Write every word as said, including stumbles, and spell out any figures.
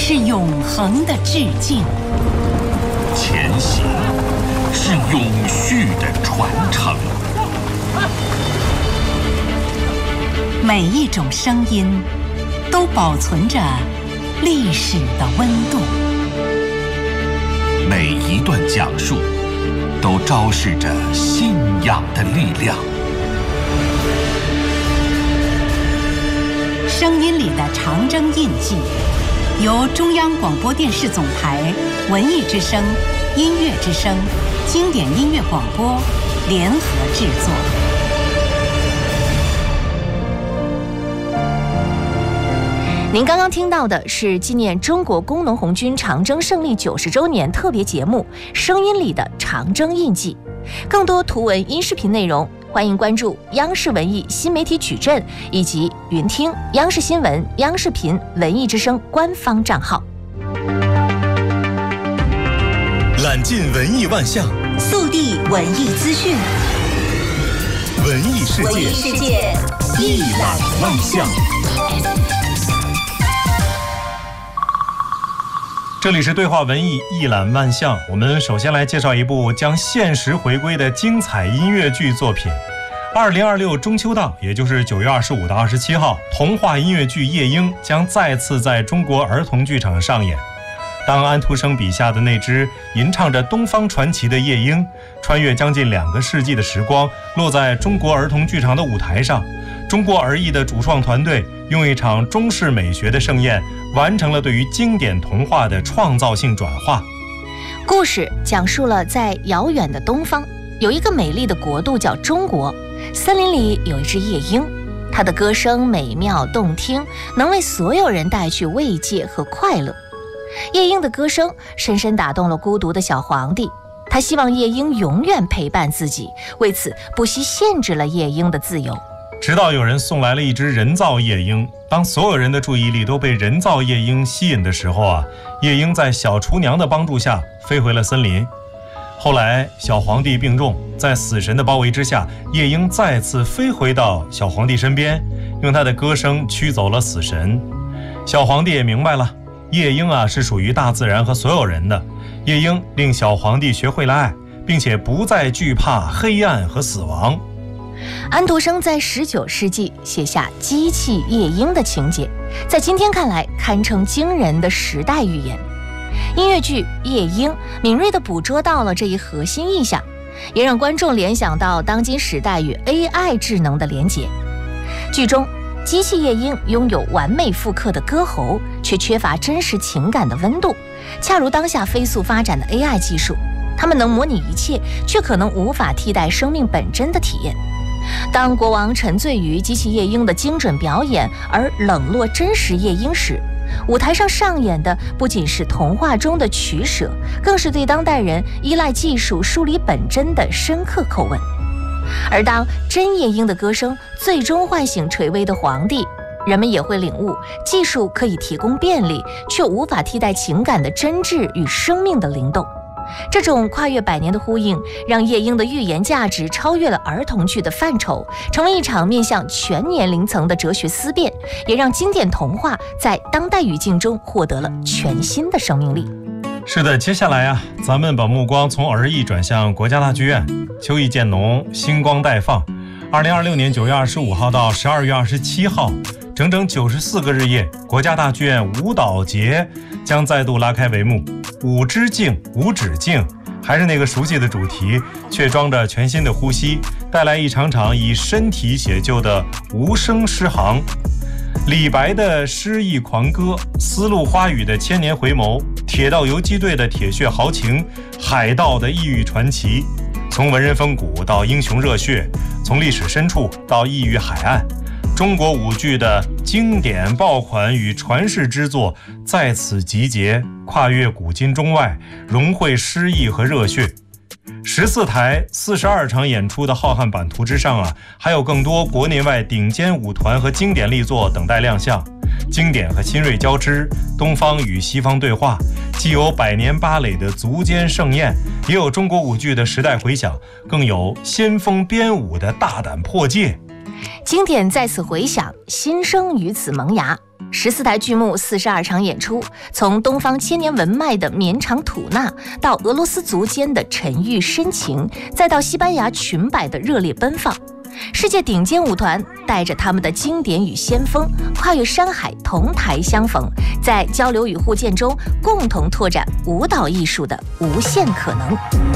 是永恒的致敬， 前行是永续的传承。 每一种声音都保存着历史的温度， 每一段讲述都昭示着信仰的力量。 声音里的长征印记，由中央广播电视总台文艺之声、音乐之声、经典音乐广播联合制作。 您刚刚听到的是纪念中国工农红军长征胜利九十周年特别节目《声音里的长征印记》。更多图文音视频内容，欢迎关注央视文艺新媒体矩阵以及云听央视新闻、央视频、文艺之声官方账号。 揽尽文艺万象， 速递文艺资讯， 文艺世界， 文艺世界一览万象。 这里是对话文艺一览万象，我们首先来介绍一部将现实回归的精彩音乐剧作品。二零二六中秋档，也就是九月二十五到二十七号，童话音乐剧《夜莺》将再次在中国儿童剧场上演。当安徒生笔下的那只吟唱着东方传奇的夜莺，穿越将近两个世纪的时光，落在中国儿童剧场的舞台上，中国儿艺的主创团队用一场中式美学的盛宴，完成了对于经典童话的创造性转化。 故事讲述了在遥远的东方，有一个美丽的国度叫中国，森林里有一只夜莺，它的歌声美妙动听，能为所有人带去慰藉和快乐。夜莺的歌声深深打动了孤独的小皇帝，他希望夜莺永远陪伴自己，为此不惜限制了夜莺的自由。 直到有人送来了一只人造夜莺，当所有人的注意力都被人造夜莺吸引的时候啊，夜莺在小厨娘的帮助下飞回了森林。后来小皇帝病重，在死神的包围之下，夜莺再次飞回到小皇帝身边，用他的歌声驱走了死神。小皇帝也明白了，夜莺啊是属于大自然和所有人的。夜莺令小皇帝学会了爱，并且不再惧怕黑暗和死亡。 安徒生在十九世纪写下机器夜莺的情节，在今天看来堪称惊人的时代预言。音乐剧《夜莺》敏锐地捕捉到了这一核心意象，也让观众联想到当今时代与 A I 智能的连结。剧中机器夜莺拥有完美复刻的歌喉，却缺乏真实情感的温度，恰如当下飞速发展的 A I 技术，它们能模拟一切，却可能无法替代生命本真的体验。当国王沉醉于机器夜莺的精准表演而冷落真实夜莺时，舞台上上演的不仅是童话中的取舍，更是对当代人依赖技术梳理本真的深刻叩问。而当真夜莺的歌声最终唤醒垂危的皇帝，人们也会领悟，技术可以提供便利，却无法替代情感的真挚与生命的灵动。这种跨越百年的呼应，让夜莺的寓言价值超越了儿童剧的范畴，成为一场面向全年龄层的哲学思辨，也让经典童话在当代语境中获得了全新的生命力。 是的，接下来啊，咱们把目光从儿艺转向国家大剧院。秋意渐浓，星光待放。二零二六年九月二十五号到十二月二十七号，整整九十四个日夜，国家大剧院舞蹈节将再度拉开帷幕。舞之境，无止境，还是那个熟悉的主题，却装着全新的呼吸，带来一场场以身体写就的无声诗行。李白的诗意狂歌，丝路花语的千年回眸，铁道游击队的铁血豪情，海盗的异域传奇，从文人风骨到英雄热血，从历史深处到异域海岸，中国舞剧的经典爆款与传世之作在此集结，跨越古今中外，融汇诗意和热血。十四台四十二场演出的浩瀚版图之上啊，还有更多国内外顶尖舞团和经典力作等待亮相。经典和新锐交织，东方与西方对话，既有百年芭蕾的足尖盛宴，也有中国舞剧的时代回响，更有先锋编舞的大胆破戒。 经典在此回响，新生于此萌芽。十四台剧目，四十二场演出，从东方千年文脉的绵长吐纳，到俄罗斯族间的沉郁深情，再到西班牙裙摆的热烈奔放。世界顶尖舞团带着他们的经典与先锋，跨越山海，同台相逢，在交流与互鉴中，共同拓展舞蹈艺术的无限可能。